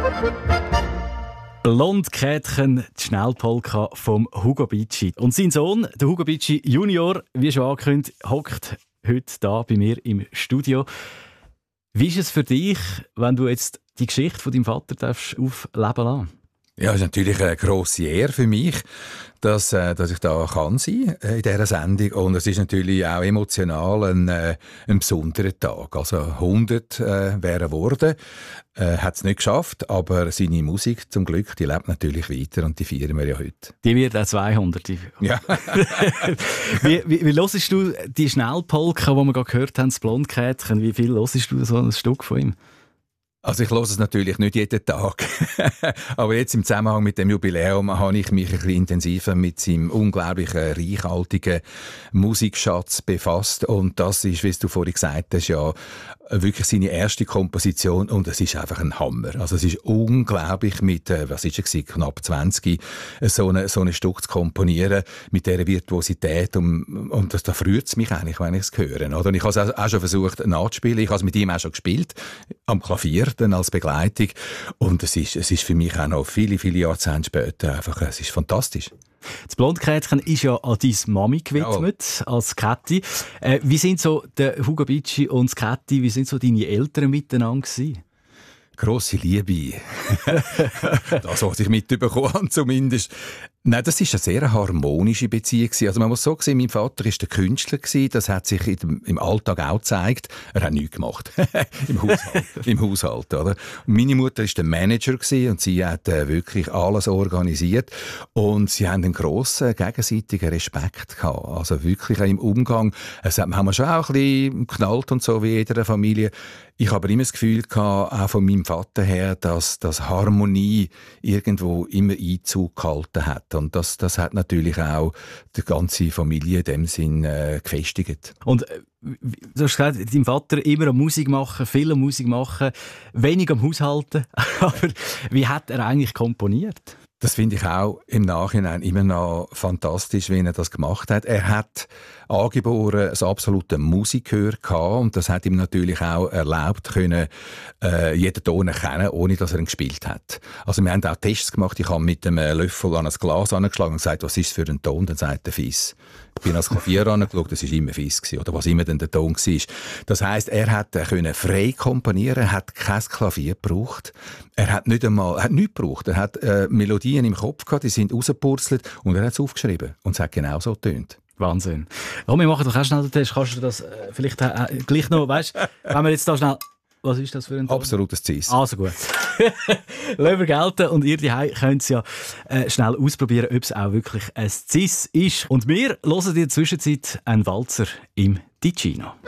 Blondkätchen, die Schnellpolka vom Hugo Bicci. Und sein Sohn, der Hugo Bicci Junior, wie schon angekündigt, hockt heute hier bei mir im Studio. Wie ist es für dich, wenn du jetzt die Geschichte von deinem Vater aufleben lassen? Ja, es ist natürlich eine grosse Ehre für mich, dass ich da kann sein in dieser Sendung. Und es ist natürlich auch emotional ein besonderer Tag. Also 100 wären geworden, hat es nicht geschafft, aber seine Musik zum Glück, die lebt natürlich weiter und die feiern wir ja heute. Die wird auch 200. Ja. wie hörst du die Schnellpolka, die wir gerade gehört haben, das Blondkätchen? Wie viel hörst du so ein Stück von ihm? Also ich höre es natürlich nicht jeden Tag, aber jetzt im Zusammenhang mit dem Jubiläum habe ich mich ein bisschen intensiver mit seinem unglaublichen, reichhaltigen Musikschatz befasst und das ist, wie du vorhin gesagt hast, ja wirklich seine erste Komposition und es ist einfach ein Hammer. Also es ist unglaublich mit, was ist es, knapp 20, so ein Stück zu komponieren mit dieser Virtuosität und da freut es mich eigentlich, wenn ich es höre. Oder? Und ich habe es auch schon versucht nachzuspielen, ich habe es mit ihm auch schon gespielt, am Klavier dann als Begleitung und es ist für mich auch noch viele, viele Jahrzehnte später einfach, es ist fantastisch. Das Blondkätchen ist ja an deine Mami gewidmet, als Käthi. Wie sind so der Hugo Bicci und das Käthi, wie sind so deine Eltern miteinander gewesen? Grosse Liebe. Das, was ich mitbekommen habe, zumindest. Nein, das war eine sehr harmonische Beziehung. Also man muss so sehen, mein Vater war der Künstler. Das hat sich im Alltag auch gezeigt. Er hat nichts gemacht. Im Haushalt. Oder? Und meine Mutter war der Manager und sie hat wirklich alles organisiert. Und sie haben einen grossen gegenseitigen Respekt gehabt. Also wirklich auch im Umgang. Haben wir schon auch ein bisschen geknallt und so wie in jeder Familie. Ich habe aber immer das Gefühl gehabt, auch von meinem Vater her, dass Harmonie irgendwo immer Einzug gehalten hat. Und das hat natürlich auch die ganze Familie in dem Sinn gefestigt. Und du hast gesagt, dein Vater immer am Musik machen, viel am Musik machen, wenig am Haushalten. Aber wie hat er eigentlich komponiert? Das finde ich auch im Nachhinein immer noch fantastisch, wie er das gemacht hat. Er hat angeboren ein absolutes Musikgehör gehabt und das hat ihm natürlich auch erlaubt, jeden Ton erkennen, ohne dass er ihn gespielt hat. Also wir haben auch Tests gemacht. Ich habe mit einem Löffel an ein Glas angeschlagen und gesagt, was ist es für ein Ton? Dann sagt er Fiss. Ich bin ans Klavier angeschaut, das war immer Fiss gewesen, oder was immer denn der Ton war. Das heisst, er hat frei komponieren, er hat kein Klavier gebraucht, er hat nichts gebraucht, er hat Melodien im Kopf gehabt, die sind rausgepurzelt und er hat es aufgeschrieben und es hat genau so getönt. Wahnsinn. Wir machen doch auch schnell den Test. Kannst du das vielleicht gleich noch, weißt du, wenn wir jetzt da schnell... Was ist das für ein Ton? Absolutes Cis. Also gut. Lassen wir gelten und ihr daheim könnt es ja schnell ausprobieren, ob es auch wirklich ein Cis ist. Und wir hören in der Zwischenzeit einen Walzer im Ticino.